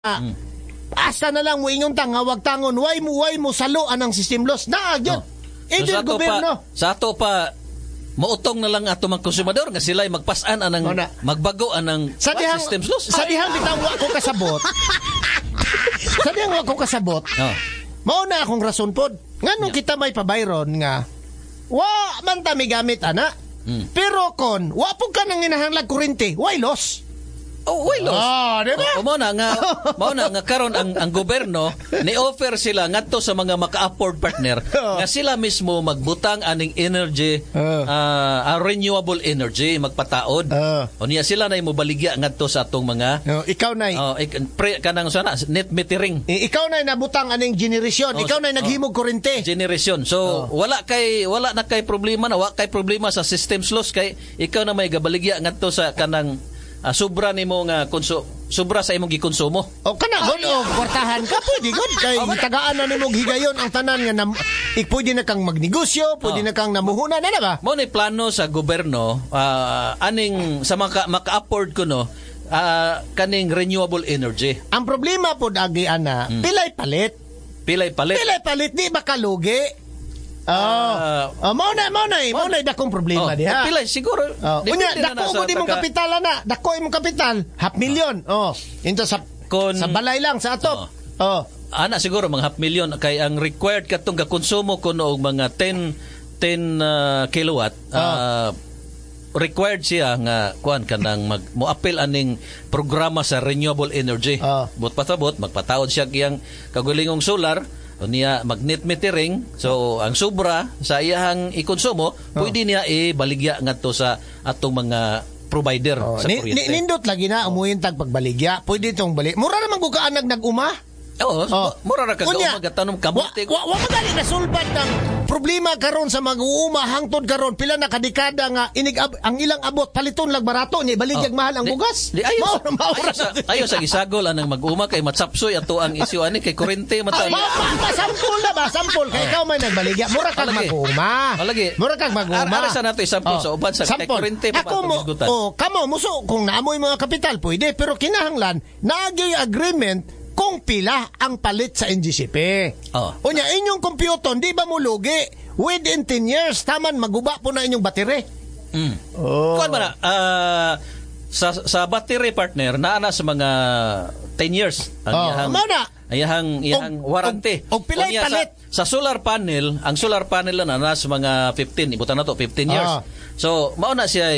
asa na lang mo ingon tang wag tangon way mo salo anang system loss na gyud. So, gobyerno sa ato pa mautong na lang ato mga konsumador nga sila ay magpasan anang magbago anang system loss. Sa dihang bitaw wa ko kasabot. Sa dihang wa ko kasabot. Mao na akong rason pod. Nganong kita may pabayron nga wa man ta migamit ana. Pero kon wa pud ka nang inahanglag kuryente, why loss? Why loss? Diba? Mao na nga karon ang gobyerno ni offer sila ngadto sa mga maka-afford partner nga sila mismo magbutang aning energy renewable energy magpataod. Unya sila na mobaligya ngadto sa atong mga ikaw nay kanang sana net metering. Ikaw nay nabutang aning generation, ikaw nay naghimog kuryente. Generation. So wala na kay problema na wa kay problema sa systems loss kay ikaw na may gabaligya ngadto sa kanang sobra nimo nga sobra sa imong gikonsumo. Kana god kwartahan ka pwede god kay tagaan na nimo higayon ang tanan nga pwede na kang magnegosyo, pwede na kang namuhunan na ba? Mo ni plano sa gobyerno aning sa maka-afford ko kaning renewable energy. Ang problema pod agi ana, pilay palit di ba kalugi? Mao na dakong problema diha. Pilay siguro. Unya dako mo di mong kapital na. Dako imong kapital, $500,000. Into sa balay lang sa atop. Ana siguro mga $500,000 kay ang required katong gakonsumo kuno og mga 10 kilowatt. Required siya nga kuan kanang mo-appeal aning programa sa renewable energy. But pasabot magpataod siya kiyang kagulingong solar. Niya magnet metering, so ang sobra sa iyang ikonsumo pwede niya ibaligya ngadto sa atong mga provider sa kuryente. Nindot lagi na umuhintag pagbaligya, pwede itong balik. Mura naman kung kaanag nag-uma. Mura ra kag-uma gatanom kabuti. Wa madali na sulbad ng problema karon sa mag-uuma hangtod karon pila na kadekada nga ang ilang abot paliton lag barato ni baligyag mahal ang bugas. Ayo sa gisagol anang mag-uma kay matsapsoy ato ang isyu ani kay kuryente mata. Sampol kay ikaw may nagbaligya mura kag mag-uma. Mura kag mag-uma. Ara sa nato sampol sa uban sa kay kuryente pa paghisgutan. Kamo muso kung naamoy mga kapital pwede pero kinahanglan naagay agreement kung pila ang palit sa NGCP. Unya, inyong computer, di ba mo lugi? Within 10 years, taman, maguba po na inyong battery. Kuan ba na? Sa battery partner, naana sa mga 10 years. Ang iyahang warranty. O pilay palit. Sa solar panel, ang solar panel na nasa mga 15, ibutan na to, 15 years. So, mauna siya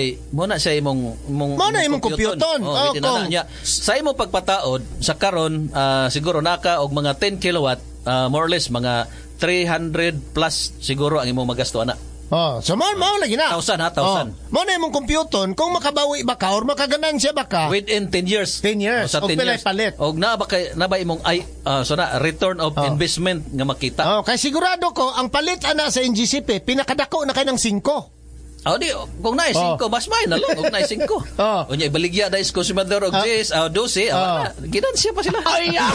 imong computer. Sa imong pagpataod, sa karon siguro naka og mga 10 kilowatt, more or less, mga 300 plus siguro ang imong magasto ana. So mao lagi na. 1,000. Mao na imong computer kung makabawi ba ka or makaganansya ba ka within 10 years. 10 years. Sa 10 years. Palit. Og na ba imong return of investment nga makita. Kay sigurado ko ang palit ana sa NGCP pinakadako na kay ng 5. Kung na 5, mas may na lang. Kung na 5. Unya ibaligya da is konsumador og 10, 12, ginansya pa sila.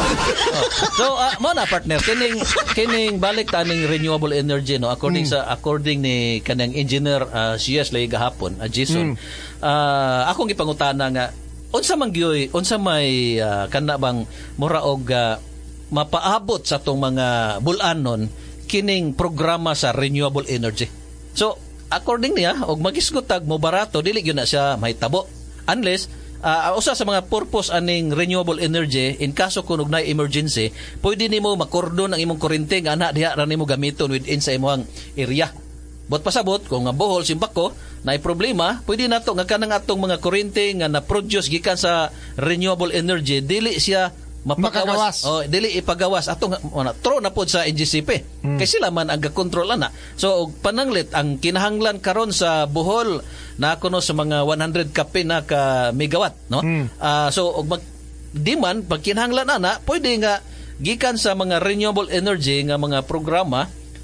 So, mo na partner, kining balik taning renewable energy no according ni kanang engineer CS lay gahapon, Jason. Akong gipangutana nga unsa may kana bang mura og mapaabot sa tong mga bulanon kining programa sa renewable energy. So according niya, og magisgutag mo barato, dili yun na siya mahitabo. Unless, usa sa mga purpose aning renewable energy, in kaso kung na emergency, pwede nimo makordon ang imong kuryente nga ana diha ra nimo gamiton within sa imong area. But pasabot, kung nga Bohol, Simbako, na problema, pwede nato nga kanang atong mga kuryente nga na-produce gikan sa renewable energy, dili siya mapagawas. Dili ipagawas atong tro na pod sa NGCP. Kay sila man ang ga-control ana. So pananglit ang kinahanglan karon sa Bohol na kuno sa mga 100 kape na ka megawatt, no? So og demand pag kinahanglan ana, pwede nga gikan sa mga renewable energy nga mga programa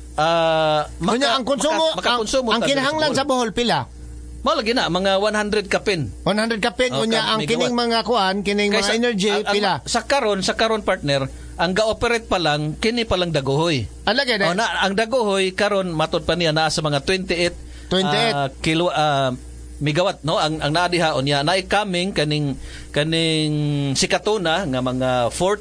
ang konsumo ang kinahanglan sa Bohol pila? Malagi na, mga 100 kapin. 100 kapin, unya ang kining mga kuan, kining mga energy, pila? Sa karon partner, ang ga-operate pa lang, kini pa lang daguhoy. Alagay na? Ang daguhoy, karon matod pa niya, naa sa mga 28 megawatt, no? Ang naadiha, unya, na-coming kaning sikatuna, nga mga 40